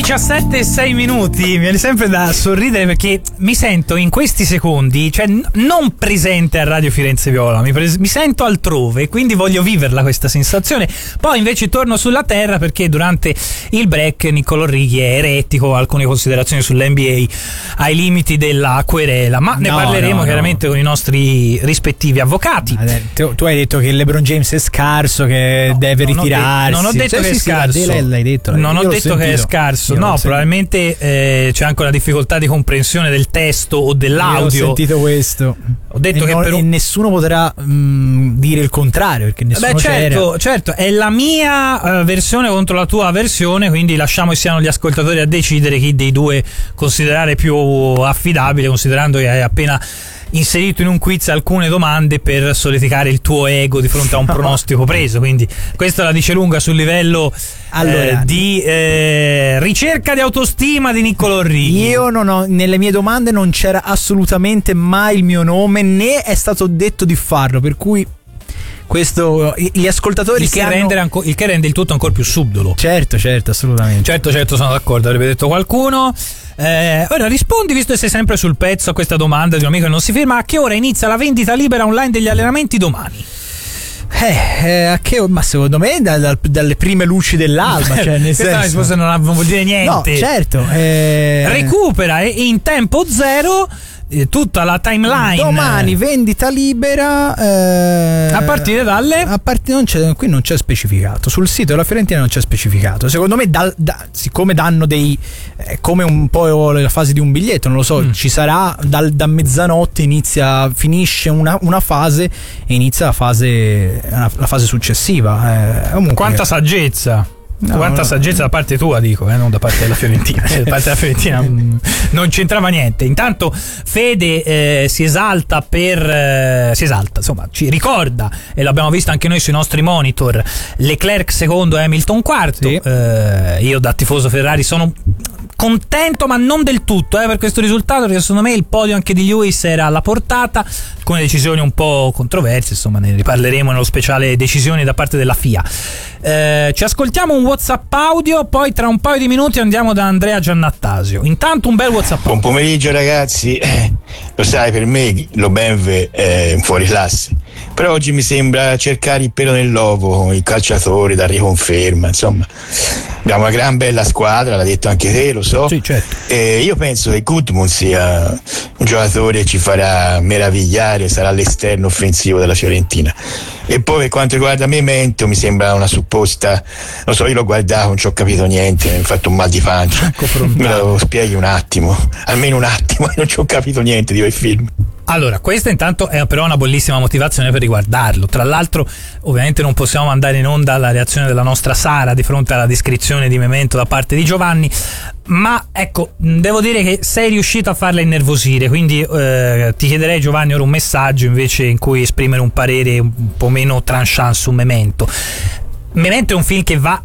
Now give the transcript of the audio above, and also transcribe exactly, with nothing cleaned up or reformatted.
diciassette e sei minuti, mi viene sempre da sorridere perché mi sento in questi secondi, cioè n- non presente a Radio Firenze Viola, mi, pres- mi sento altrove, quindi voglio viverla questa sensazione. Poi invece torno sulla terra perché durante il break Niccolò Righi è erettico, alcune considerazioni sull'N B A ai limiti della querela, ma ne no, parleremo no, chiaramente no. con i nostri rispettivi avvocati. Tu, tu hai detto che LeBron James è scarso, che No, deve non ho ritirarsi. de- non ho detto sì, che è sì, scarso. Sì, lei l'hai detto. Non Io ho l'ho detto sentito. che è scarso. Io l'ho No, sentito. probabilmente eh, c'è anche una difficoltà di comprensione del testo o dell'audio. Io ho sentito questo. Ho detto e che non, per un... e nessuno potrà mh, dire il contrario, perché nessuno Beh, certo, c'era. certo, è la mia uh, versione contro la tua versione, quindi lasciamo che siano gli ascoltatori a decidere chi dei due considerare più affidabile, considerando che hai appena inserito in un quiz alcune domande per solleticare il tuo ego di fronte a un pronostico preso, quindi questa la dice lunga sul livello Allora, eh, di eh, ricerca di autostima di Niccolò Righi. Io non ho, nelle mie domande non c'era assolutamente mai il mio nome, né è stato detto di farlo, per cui questo gli ascoltatori il che, sanno... rende anco, il che rende il tutto ancora più subdolo. Certo, certo, assolutamente. Certo, certo, sono d'accordo, avrebbe detto qualcuno. Eh, ora rispondi, visto che sei sempre sul pezzo, a questa domanda di un amico che non si ferma: a che ora inizia la vendita libera online degli allenamenti domani? Eh, eh, a che, ma secondo me da, da, dalle prime luci dell'alba, cioè nel questa senso... risposta non, non vuol dire niente. No, certo. Eh... Recupera in tempo zero eh, tutta la timeline. Domani vendita libera eh, a partire dalle a part- non c'è, qui non c'è specificato, sul sito della Fiorentina non c'è specificato. Secondo me dal, da, siccome danno dei eh, come un po' la fase di un biglietto, non lo so, mm. ci sarà dal, da mezzanotte inizia finisce una, una fase e inizia la fase la, la fase successiva. Eh, comunque, quanta saggezza. No, quanta no, saggezza da parte tua, dico, eh, non da parte della Fiorentina. Da parte della Fiorentina non c'entrava niente. Intanto Fede eh, si esalta per eh, si esalta, insomma, ci ricorda, e l'abbiamo visto anche noi sui nostri monitor, Leclerc secondo, Hamilton quarto. Sì. Eh, io da tifoso Ferrari sono contento, ma non del tutto eh, per questo risultato, perché secondo me il podio anche di Lewis era alla portata, con decisioni un po' controverse, insomma ne riparleremo nello speciale decisioni da parte della F I A. Eh, ci ascoltiamo un WhatsApp audio, poi tra un paio di minuti andiamo da Andrea Giannattasio. Intanto un bel WhatsApp audio. Buon pomeriggio ragazzi, eh, lo sai, per me lo B M W è un fuori classe, però oggi mi sembra cercare il pelo nell'uovo, i calciatori da riconferma, insomma abbiamo una gran bella squadra, l'ha detto anche te, lo so. Sì, certo. E io penso che Gudmundsson sia un giocatore che ci farà meravigliare, sarà l'esterno offensivo della Fiorentina. E poi per quanto riguarda Memento mi sembra una supposta, non so, io l'ho guardato, non ci ho capito niente, mi ha fatto un mal di pancia, me lo spieghi un attimo, almeno un attimo, non ci ho capito niente di quel film. Allora, questa intanto è però una bellissima motivazione per riguardarlo. Tra l'altro, ovviamente non possiamo mandare in onda la reazione della nostra Sara di fronte alla descrizione di Memento da parte di Giovanni, ma ecco, devo dire che sei riuscito a farla innervosire, quindi eh, ti chiederei, Giovanni, ora un messaggio invece in cui esprimere un parere un po' meno tranchant su Memento. Memento è un film che va